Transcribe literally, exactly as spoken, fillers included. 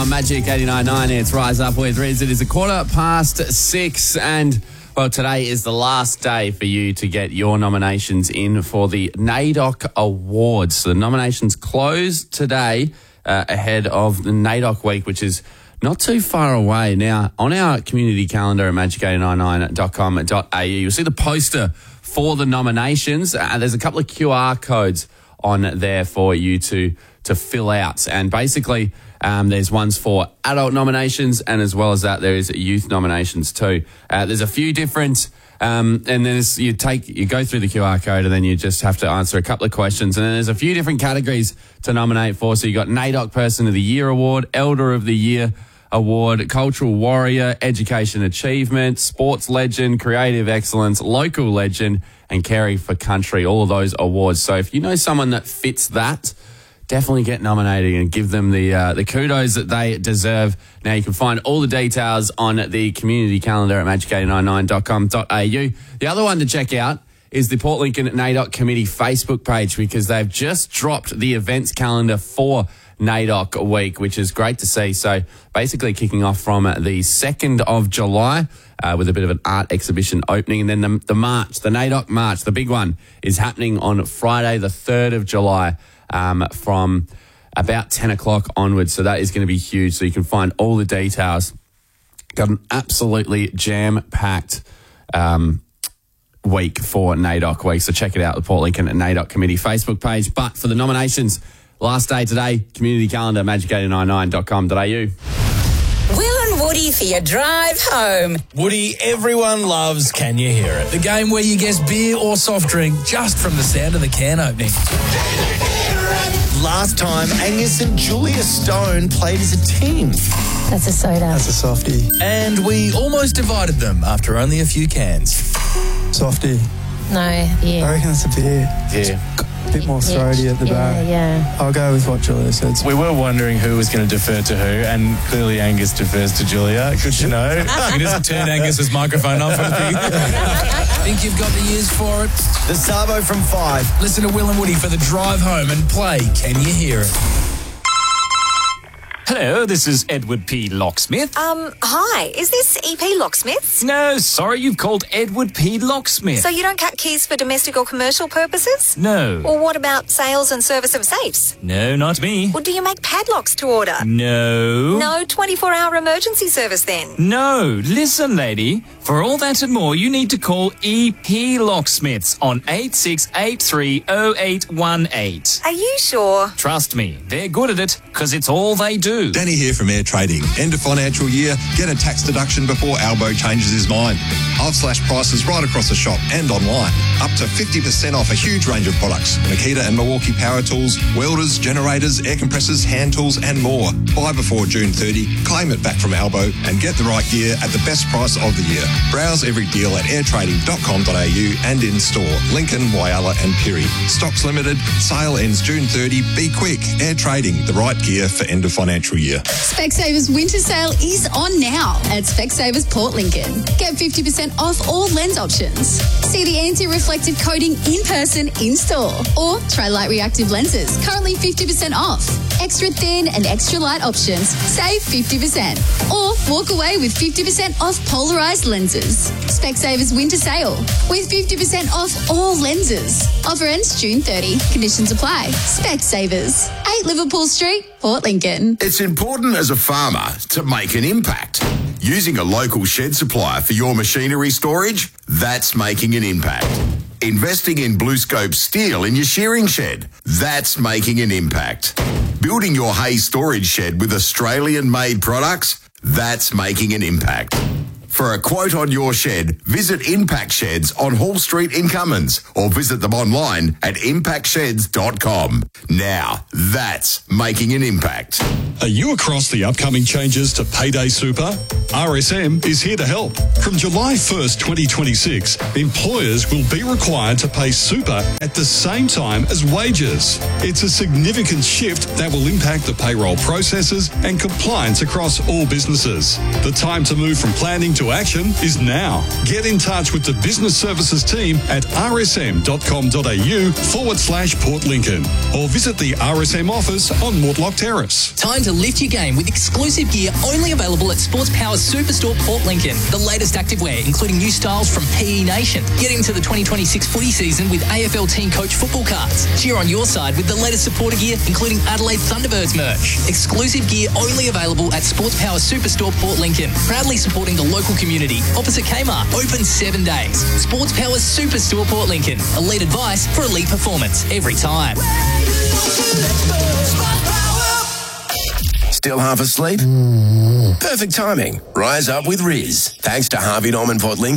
on Magic eighty-nine point nine. It's Rise Up with Riz. It is a quarter past six, and well, today is the last day for you to get your nominations in for the NAIDOC Awards. So the nominations close today uh, ahead of the NAIDOC week, which is not too far away. Now, on our community calendar at magic eight nine nine dot com dot a u, you'll see the poster for the nominations. Uh, there's a couple of Q R codes on there for you to to fill out. And basically, um, there's ones for adult nominations, and as well as that, there is youth nominations too. Uh, there's a few different, um, and then it's, you take, you go through the Q R code, and then you just have to answer a couple of questions. And then there's a few different categories to nominate for. So you got NAIDOC Person of the Year Award, Elder of the Year Award, Cultural Warrior, Education Achievement, Sports Legend, Creative Excellence, Local Legend, and Caring for Country, all of those awards. So if you know someone that fits that, definitely get nominated and give them the uh, the kudos that they deserve. Now, you can find all the details on the community calendar at magic eight nine nine dot com dot a u. The other one to check out is the Port Lincoln NAIDOC Committee Facebook page, because they've just dropped the events calendar for NAIDOC week, which is great to see. So basically kicking off from the second of July uh, with a bit of an art exhibition opening. And then the, the March, the NAIDOC March, the big one, is happening on Friday, the third of July um, from about ten o'clock onwards. So that is going to be huge. So you can find all the details. Got an absolutely jam-packed um, week for NAIDOC week. So check it out, the Port Lincoln NAIDOC Committee Facebook page. But for the nominations, last day today, community calendar, magic eight nine nine dot com dot a u. Will and Woody for your drive home. Woody, everyone loves Can You Hear It? The game where you guess beer or soft drink just from the sound of the can opening. Last time, Angus and Julia Stone played as a team. That's a soda. That's a softie. And we almost divided them after only a few cans. Softie. No, I yeah. reckon it's a beer. Yeah. A bit more throaty at the yeah, back. Yeah, I'll go with what Julia said. We were wondering who was going to defer to who, and clearly Angus defers to Julia. Good to know. He doesn't turn Angus's microphone off. Think you've got the ears for it? The Sabo from five. Listen to Will and Woody for the drive home and play Can You Hear It? Hello, this is Edward P. Locksmith. Um, hi, is this E P Locksmiths? No, sorry, you've called Edward P. Locksmith. So you don't cut keys for domestic or commercial purposes? No. Or what about sales and service of safes? No, not me. Or do you make padlocks to order? No. No twenty-four hour emergency service then? No. Listen, lady, for all that and more, you need to call E P Locksmiths on eight six eight three oh eight one eight. Are you sure? Trust me, they're good at it, because it's all they do. Danny here from Air Trading. End of financial year, get a tax deduction before Albo changes his mind. I've slashed prices right across the shop and online. Up to fifty percent off a huge range of products. Makita and Milwaukee power tools, welders, generators, air compressors, hand tools and more. Buy before June thirtieth, claim it back from Albo and get the right gear at the best price of the year. Browse every deal at air trading dot com dot a u and in store. Lincoln, Whyalla and Pirrie. Stocks limited. Sale ends June thirtieth. Be quick. Air Trading, the right gear for end of financial year. Specsavers winter sale is on now at Specsavers Port Lincoln. Get fifty percent off all lens options. See the anti-reflective coating in person in store. Or try light reactive lenses, currently fifty percent off. Extra thin and extra light options, save fifty percent. Or walk away with fifty percent off polarized lenses. Specsavers winter sale with fifty percent off all lenses. Offer ends June thirtieth. Conditions apply. Specsavers, eight Liverpool Street, Port Lincoln. It's important as a farmer to make an impact. Using a local shed supplier for your machinery storage, that's making an impact. Investing in BlueScope steel in your shearing shed, that's making an impact. Building your hay storage shed with Australian-made products, that's making an impact. For a quote on your shed, visit Impact Sheds on Hall Street in Cummins or visit them online at impact sheds dot com. Now, that's making an impact. Are you across the upcoming changes to Payday Super? R S M is here to help. From July first, twenty twenty-six, employers will be required to pay super at the same time as wages. It's a significant shift that will impact the payroll processes and compliance across all businesses. The time to move from planning to action is now. Get in touch with the Business Services team at rsm.com.au forward slash Port Lincoln or visit the R S M office on Mortlock Terrace. Time to lift your game with exclusive gear only available at Sports Power Superstore Port Lincoln. The latest activewear, including new styles from P E Nation. Get into the twenty twenty-six footy season with A F L Team Coach football cards. Cheer on your side with the latest supporter gear, including Adelaide Thunderbirds merch. Exclusive gear only available at Sports Power Superstore Port Lincoln. Proudly supporting the local community. Opposite Kmart. Open seven days. Sports Power Superstore Port Lincoln. Elite advice for elite performance every time. Still half asleep? Perfect timing. Rise up with Riz. Thanks to Harvey Norman Port Lincoln.